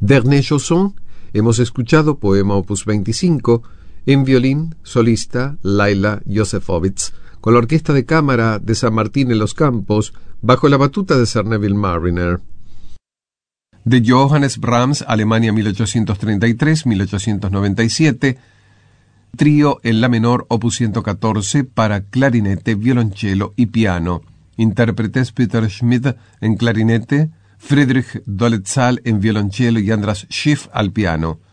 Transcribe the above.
Dernier Chausson, hemos escuchado poema opus 25, en violín, solista, Laila Josefowitz, con la Orquesta de Cámara de San Martín en los Campos, bajo la batuta de Sir Neville Marriner. De Johannes Brahms, Alemania 1833-1897, trío en la menor opus 114 para clarinete, violonchelo y piano. Intérpretes Peter Schmidt en clarinete, Friedrich Dolezal en violonchelo y Andras Schiff al piano.